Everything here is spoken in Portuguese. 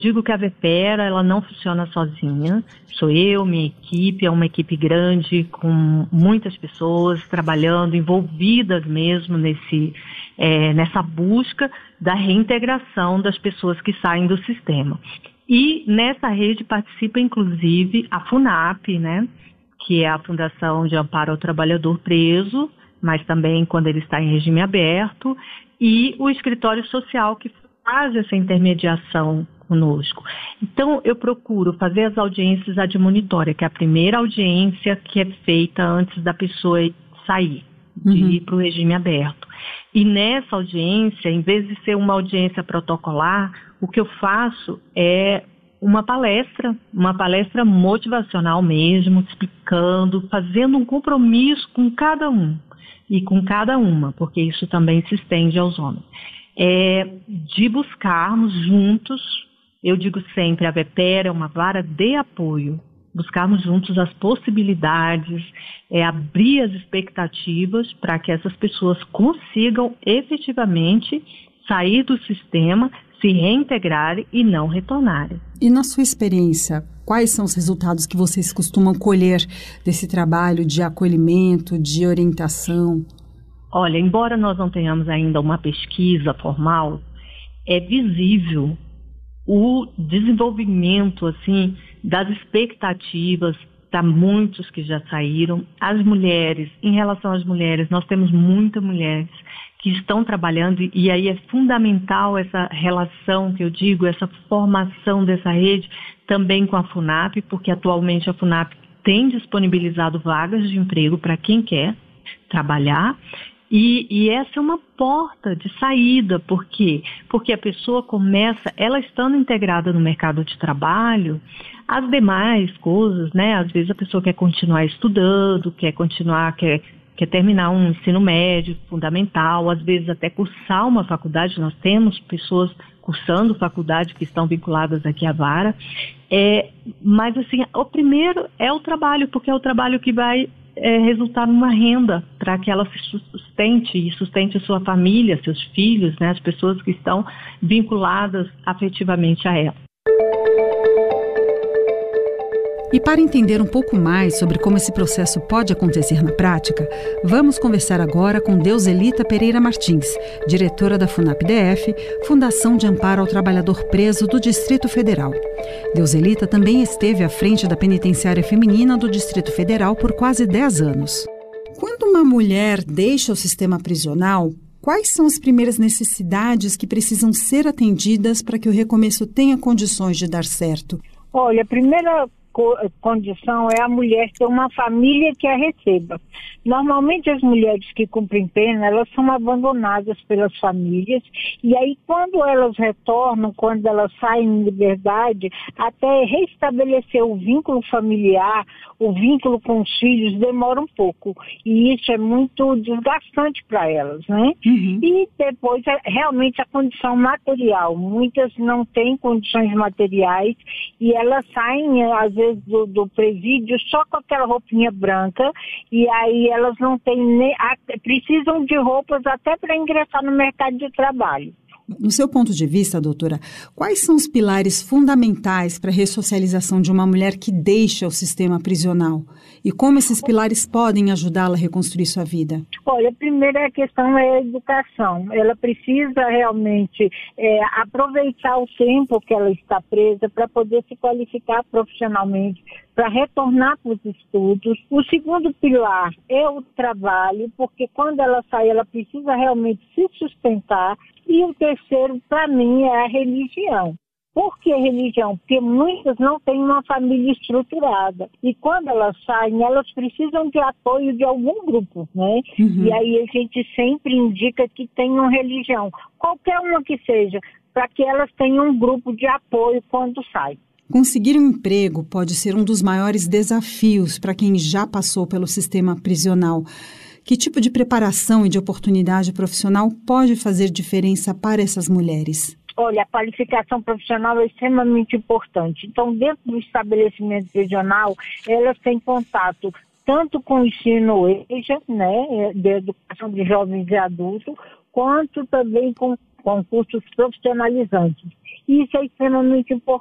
Digo que a Vepera, ela não funciona sozinha. Sou eu, minha equipe, é uma equipe grande, com muitas pessoas trabalhando, envolvidas mesmo nessa busca da reintegração das pessoas que saem do sistema. E nessa rede participa, inclusive, a FUNAP, né, que é a Fundação de Amparo ao Trabalhador Preso, mas também quando ele está em regime aberto, e o Escritório Social, que faz essa intermediação conosco. Então, eu procuro fazer as audiências admonitórias, que é a primeira audiência que é feita antes da pessoa sair, de ir para o regime aberto. E nessa audiência, em vez de ser uma audiência protocolar, o que eu faço é uma palestra motivacional mesmo, explicando, fazendo um compromisso com cada um e com cada uma, porque isso também se estende aos homens. De buscarmos juntos, eu digo sempre, a Vepera é uma vara de apoio, buscarmos juntos as possibilidades, abrir as expectativas para que essas pessoas consigam efetivamente sair do sistema, se reintegrarem e não retornarem. E na sua experiência, quais são os resultados que vocês costumam colher desse trabalho de acolhimento, de orientação? Olha, embora nós não tenhamos ainda uma pesquisa formal, é visível o desenvolvimento assim, das expectativas para muitos que já saíram. As mulheres, em relação às mulheres, nós temos muitas mulheres que estão trabalhando e aí é fundamental essa relação que eu digo, essa formação dessa rede também com a FUNAP, porque atualmente a FUNAP tem disponibilizado vagas de emprego para quem quer trabalhar. E essa é uma porta de saída, por quê? Porque a pessoa começa, ela estando integrada no mercado de trabalho, as demais coisas, né? Às vezes a pessoa quer continuar estudando, quer terminar um ensino médio fundamental, às vezes até cursar uma faculdade. Nós temos pessoas cursando faculdade que estão vinculadas aqui à vara. Mas assim, o primeiro é o trabalho, porque é o trabalho que vai resultar numa renda para que ela se sustente e sustente a sua família, seus filhos, né, as pessoas que estão vinculadas afetivamente a ela. E para entender um pouco mais sobre como esse processo pode acontecer na prática, vamos conversar agora com Deuselita Pereira Martins, diretora da FUNAP-DF, Fundação de Amparo ao Trabalhador Preso do Distrito Federal. Deuselita também esteve à frente da Penitenciária Feminina do Distrito Federal por quase 10 anos. Quando uma mulher deixa o sistema prisional, quais são as primeiras necessidades que precisam ser atendidas para que o recomeço tenha condições de dar certo? Olha, a primeira condição é a mulher ter uma família que a receba. Normalmente as mulheres que cumprem pena, elas são abandonadas pelas famílias e aí quando elas retornam, quando elas saem em liberdade, até restabelecer o vínculo familiar, o vínculo com os filhos demora um pouco e isso é muito desgastante para elas, né? E depois realmente a condição material, muitas não têm condições materiais e elas saem às vezes do presídio só com aquela roupinha branca e aí elas não têm precisam de roupas até para ingressar no mercado de trabalho. No seu ponto de vista, doutora, quais são os pilares fundamentais para a ressocialização de uma mulher que deixa o sistema prisional? E como esses pilares podem ajudá-la a reconstruir sua vida? Olha, a primeira questão é a educação. Ela precisa realmente aproveitar o tempo que ela está presa para poder se qualificar profissionalmente, para retornar para os estudos. O segundo pilar é o trabalho, porque quando ela sai, ela precisa realmente se sustentar. E o terceiro, para mim, é a religião. Por que religião? Porque muitas não têm uma família estruturada. E quando elas saem, elas precisam de apoio de algum grupo, né? E aí a gente sempre indica que tenham religião, qualquer uma que seja, para que elas tenham um grupo de apoio quando saem. Conseguir um emprego pode ser um dos maiores desafios para quem já passou pelo sistema prisional. Que tipo de preparação e de oportunidade profissional pode fazer diferença para essas mulheres? Olha, a qualificação profissional é extremamente importante. Então, dentro do estabelecimento prisional, elas têm contato tanto com o ensino EJA, né, de educação de jovens e adultos, quanto também com concursos profissionalizantes. E isso é extremamente importante.